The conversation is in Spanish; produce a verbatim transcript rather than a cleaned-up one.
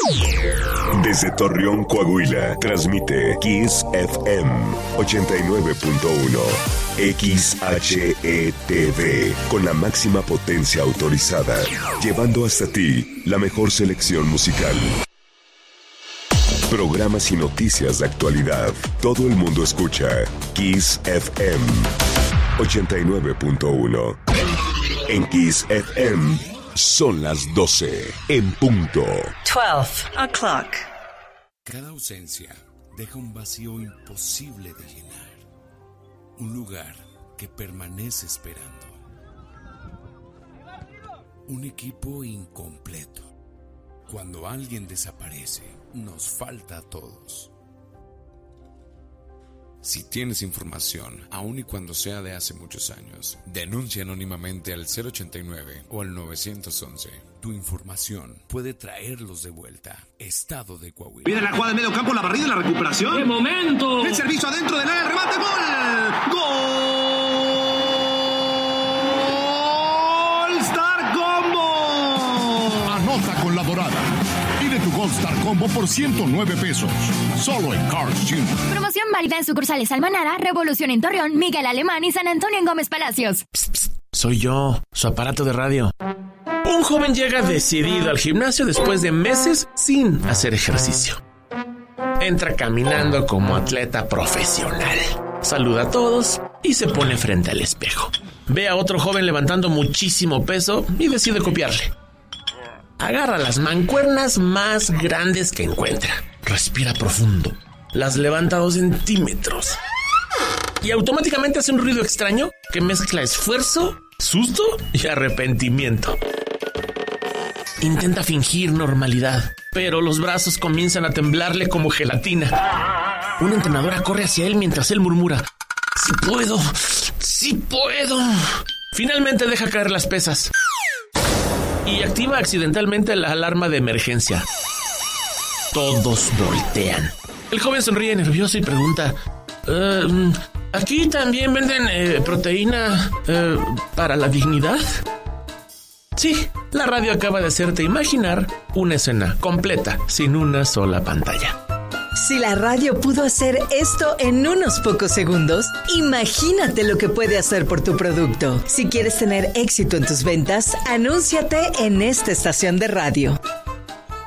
Desde Torreón, Coahuila, transmite Kiss F M ochenta y nueve punto uno. X H E T V, con la máxima potencia autorizada, llevando hasta ti la mejor selección musical. Programas y noticias de actualidad. Todo el mundo escucha Kiss F M ochenta y nueve punto uno. En Kiss F M son las doce en punto. twelve o'clock. Cada ausencia deja un vacío imposible de llenar. Un lugar que permanece esperando. Un equipo incompleto. Cuando alguien desaparece, nos falta a todos. Si tienes información, aun y cuando sea de hace muchos años, denuncia anónimamente al cero ochenta y nueve o al nueve once. Tu información puede traerlos de vuelta. Estado de Coahuila. Viene la jugada de medio campo, la barrida y la recuperación. ¡Qué momento! El servicio adentro del área, remate, gol. ¡Gol! Star Combo. Anota con la dorada. Pide tu Gold Star Combo por ciento nueve pesos. Solo en Carl's junior Promoción válida en sucursales Almanara, Revolución en Torreón, Miguel Alemán y San Antonio en Gómez Palacios. Psst, psst, soy yo, su aparato de radio. Un joven llega decidido al gimnasio después de meses sin hacer ejercicio. Entra caminando como atleta profesional. Saluda a todos y se pone frente al espejo. Ve a otro joven levantando muchísimo peso y decide copiarle. Agarra las mancuernas más grandes que encuentra. Respira profundo. Las levanta dos centímetros. Y automáticamente hace un ruido extraño que mezcla esfuerzo, susto y arrepentimiento. Intenta fingir normalidad, pero los brazos comienzan a temblarle como gelatina. Una entrenadora corre hacia él mientras él murmura: ¡Sí puedo! ¡Sí puedo! Finalmente deja caer las pesas y activa accidentalmente la alarma de emergencia. Todos voltean. El joven sonríe nervioso y pregunta: uh, ¿aquí también venden eh, proteína eh, para la dignidad? Sí, la radio acaba de hacerte imaginar una escena completa sin una sola pantalla. Si la radio pudo hacer esto en unos pocos segundos, imagínate lo que puede hacer por tu producto. Si quieres tener éxito en tus ventas, anúnciate en esta estación de radio.